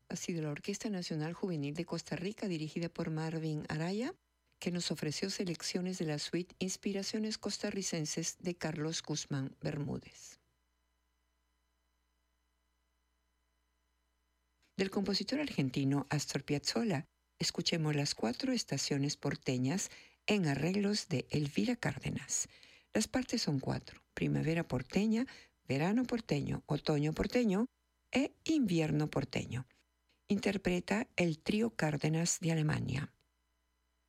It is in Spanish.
Ha sido la Orquesta Nacional Juvenil de Costa Rica, dirigida por Marvin Araya, que nos ofreció selecciones de la suite Inspiraciones Costarricenses de Carlos Guzmán Bermúdez. Del compositor argentino Astor Piazzolla, escuchemos las 4 estaciones porteñas en arreglos de Elvira Cárdenas. Las partes son 4: primavera porteña, verano porteño, otoño porteño e invierno porteño. Interpreta el Trío Cárdenas de Alemania.